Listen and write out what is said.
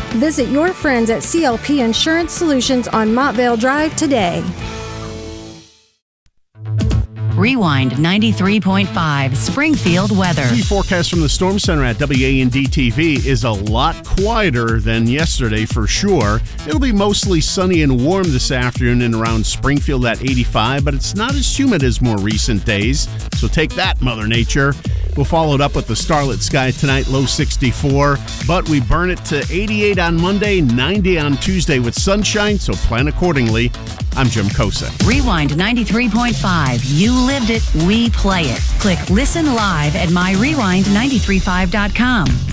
Visit your friends at CLP Insurance Solutions on Montvale Drive today. Rewind 93.5 Springfield weather. The forecast from the Storm Center at WAND TV is a lot quieter than yesterday for sure. It'll be mostly sunny and warm this afternoon and around Springfield at 85, but it's not as humid as more recent days. So take that, Mother Nature. We'll follow it up with the starlit sky tonight, low 64, but we burn it to 88 on Monday, 90 on Tuesday with sunshine, so plan accordingly. I'm Jim Kosick. Rewind 93.5. You lived it, we play it. Click Listen Live at myrewind935.com.